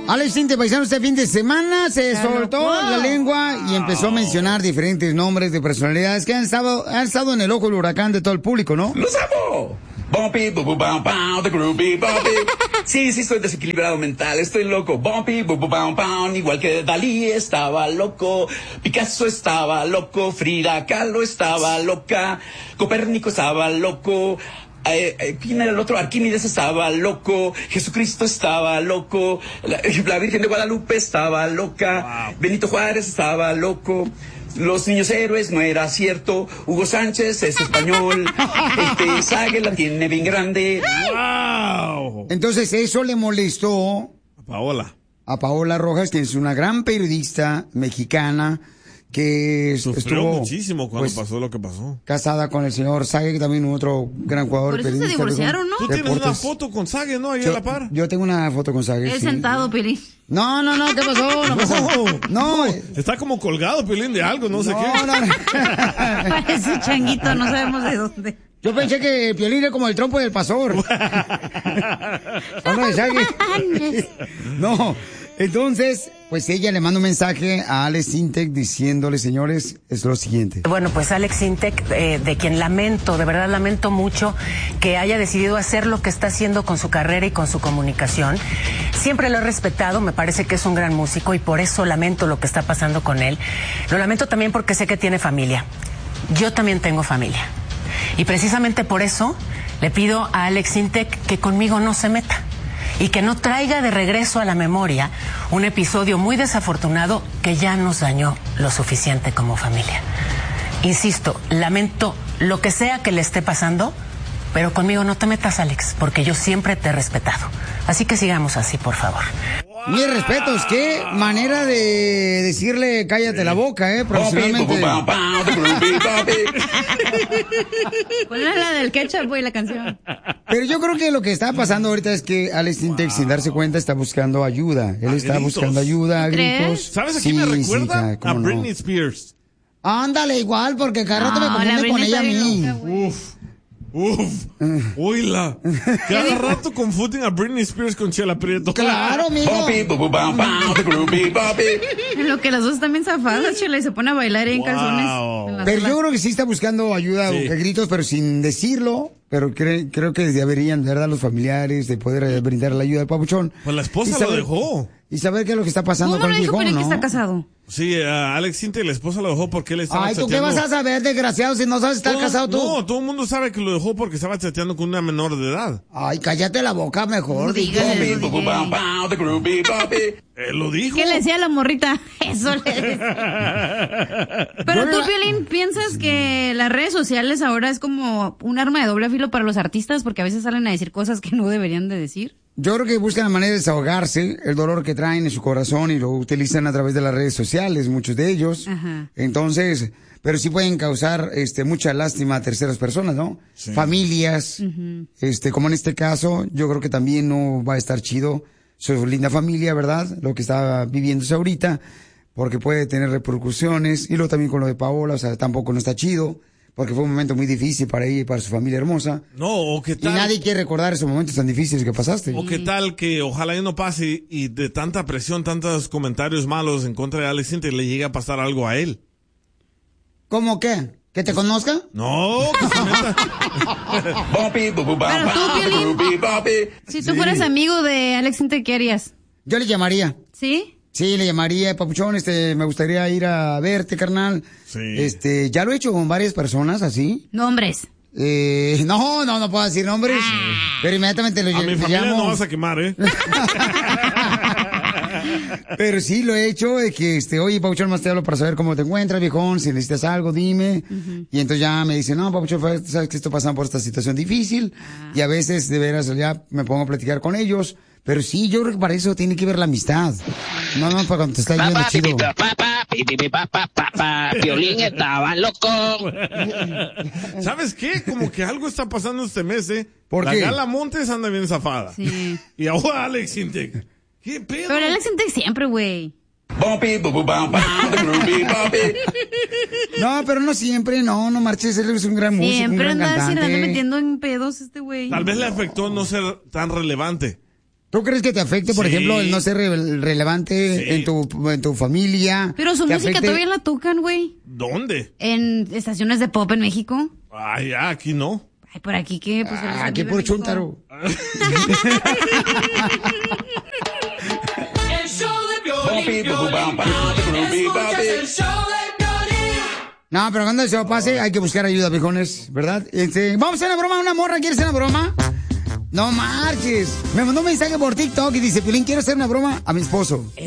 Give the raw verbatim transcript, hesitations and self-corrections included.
Alex Intec, paisano, este fin de semana se soltó la lengua y empezó a mencionar diferentes nombres de personalidades que han estado, han estado en el ojo del huracán de todo el público, ¿no? ¡Los amo! Bumpy, bu, bu, bam, bam, the groovy, bumpy. Sí, sí, estoy desequilibrado mental, estoy loco. Bumpy, bu, bu, bam, bam, igual que Dalí estaba loco, Picasso estaba loco, Frida Kahlo estaba loca, Copérnico estaba loco. Eh, eh, ¿Quién era el otro? Arquímedes estaba loco, Jesucristo estaba loco, la, la Virgen de Guadalupe estaba loca, wow. Benito Juárez estaba loco, los niños héroes no era cierto, Hugo Sánchez es español, este Sague la tiene bien grande. Wow. Entonces eso le molestó a Paola. A Paola Rojas, que es una gran periodista mexicana que sufrió estuvo muchísimo cuando pues, pasó lo que pasó. Casada con el señor Sague, que también otro gran jugador. Por eso periodista, se divorciaron, ¿no? Tú tienes deportes. Una foto con Sague, ¿no? Ahí yo, a la par. Yo tengo una foto con Sague. Él sí. sentado, Pelín. No, no, no, ¿qué pasó? No, pasó. no, no. Está como colgado, Pelín, de algo, no, no sé qué. No, no. Parece changuito, no sabemos de dónde. Yo pensé que Piolín era como el trompo del pastor. no, no, entonces, pues ella le manda un mensaje a Alex Intec diciéndole, señores, es lo siguiente. Bueno, pues Alex Intec, eh, de quien lamento, de verdad lamento mucho que haya decidido hacer lo que está haciendo con su carrera y con su comunicación. Siempre lo he respetado, me parece que es un gran músico y por eso lamento lo que está pasando con él. Lo lamento también porque sé que tiene familia. Yo también tengo familia. Y precisamente por eso le pido a Alex Intec que conmigo no se meta y que no traiga de regreso a la memoria un episodio muy desafortunado que ya nos dañó lo suficiente como familia. Insisto, lamento lo que sea que le esté pasando, pero conmigo no te metas, Alex, porque yo siempre te he respetado. Así que sigamos así, por favor. Mis respetos, qué manera de decirle cállate la boca, eh, profesionalmente. ¿Cuál es la del ketchup, güey, la canción? Pero yo creo que lo que está pasando ahorita es que Alex Intec, wow. sin darse cuenta, está buscando ayuda. Él a está gritos. buscando ayuda a gritos. ¿Sabes a quién sí, me recuerda? Sí, a Britney no? Spears. Ándale, igual, porque cada rato no, me confunde con ella a mí. Uf. Uf, oíla. Cada rato confunden a Britney Spears con Chela Prieto. Claro, amigo. En lo que las dos están bien zafadas, Chela, y se pone a bailar ahí en wow. calzones. En pero sola. Yo creo que sí está buscando ayuda sí. a gritos, pero sin decirlo. Pero cre creo que deberían, de verdad, los familiares de poder brindar la ayuda al papuchón. Pues la esposa saber, lo dejó. Y saber qué es lo que está pasando con el viejón, ¿no? que está casado? Sí, uh, Alex Intec, la esposa lo dejó porque él estaba Ay, ¿tú chateando. qué vas a saber, desgraciado, si no sabes estar todo, casado tú? No, todo el mundo sabe que lo dejó porque estaba chateando con una menor de edad. Ay, cállate la boca mejor, dígale. Él lo dijo. ¿Qué le decía a la morrita? Eso le decía. Pero tú, Piolín, ¿piensas que las redes sociales ahora es como un arma de doble filo para los artistas? Porque a veces salen a decir cosas que no deberían de decir. Yo creo que buscan la manera de desahogarse el dolor que traen en su corazón y lo utilizan a través de las redes sociales, muchos de ellos. Ajá. Entonces, pero sí pueden causar este mucha lástima a terceras personas, ¿no? Sí. Familias, uh-huh. este, como en este caso, yo creo que también no va a estar chido su linda familia, ¿verdad? Lo que está viviéndose ahorita, porque puede tener repercusiones. Y luego también con lo de Paola, o sea, tampoco no está chido. Porque fue un momento muy difícil para ella y para su familia hermosa. No, o qué tal. Y nadie quiere recordar esos momentos tan difíciles que pasaste. O qué tal que ojalá ya no pase y de tanta presión, tantos comentarios malos en contra de Alex Intec le llegue a pasar algo a él. ¿Cómo qué? ¿Que te conozca? No, que se meta. Pero tú, Piolín, si tú sí. fueras amigo de Alex Intec, ¿qué harías? Yo le llamaría. ¿Sí? Sí, le llamaría, papuchón, este, me gustaría ir a verte, carnal. Sí. Este, ya lo he hecho con varias personas, así. ¿Nombres? Eh, no, no, no puedo decir nombres. Ah. Pero inmediatamente lo llamo. A mi familia llamo. no vas a quemar, ¿eh? Pero sí lo he hecho, de que, este, oye, papuchón, más te hablo para saber cómo te encuentras, viejón, si necesitas algo, dime. Uh-huh. Y entonces ya me dice, no, papuchón, sabes que estoy pasando por esta situación difícil. Ah. Y a veces, de veras, ya me pongo a platicar con ellos. Pero sí, yo creo que para eso tiene que ver la amistad. No, no, para cuando te está yendo chido. Piolín estaba loco. ¿Sabes qué? Como que algo está pasando este mes, ¿eh? ¿Por la qué? Gala Montes anda bien zafada. Sí. Y ahora Alex Intec. ¿Qué pedo? Pero Alex Intec siempre, güey. No, pero no siempre, no, no marches, él es un gran músico, siempre un gran anda cantante. Siempre anda metiendo en pedos este güey. Tal vez le afectó no ser tan relevante. ¿Tú crees que te afecte, por Sí. ejemplo, el no ser re- relevante Sí. en tu en tu familia? Pero su ¿Te música afecte? todavía la tocan, güey. ¿Dónde? En estaciones de pop en México. Ay, ya, aquí no. Ay, por aquí que pues el Ah, San qué Luis por México. chúntaro. Bumpy, bu, bu, bam, bam, the groovy Bobby. No, pero cuando eso pase, hay que buscar ayuda, viejones, ¿verdad? Este, vamos a hacer una broma, una morra, ¿quieres hacer una broma? No marches. Me mandó un mensaje por TikTok y dice, Piolín, quiero hacer una broma a mi esposo.